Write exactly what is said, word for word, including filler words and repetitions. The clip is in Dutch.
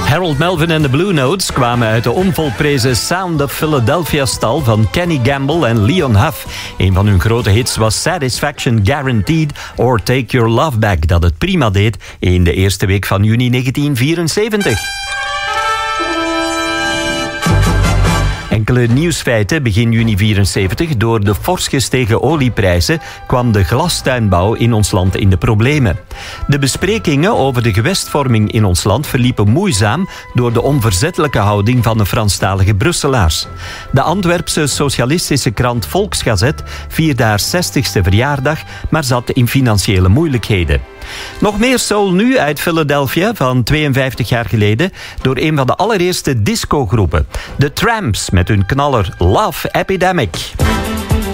Harold Melvin en de Blue Notes kwamen uit de onvolprezen Sound of Philadelphia-stal van Kenny Gamble en Leon Huff. Een van hun grote hits was Satisfaction Guaranteed or Take Your Love Back, dat het prima deed in de eerste week van juni negentien vierenzeventig. Enkele nieuwsfeiten. Begin juni vierenzeventig. Door de fors gestegen olieprijzen kwam de glastuinbouw in ons land in de problemen. De besprekingen over de gewestvorming in ons land verliepen moeizaam door de onverzettelijke houding van de Franstalige Brusselaars. De Antwerpse socialistische krant Volksgazet vierde haar zestigste verjaardag, maar zat in financiële moeilijkheden. Nog meer soul nu uit Philadelphia van tweeënvijftig jaar geleden door een van de allereerste discogroepen. De Tramps met hun knaller Love Epidemic.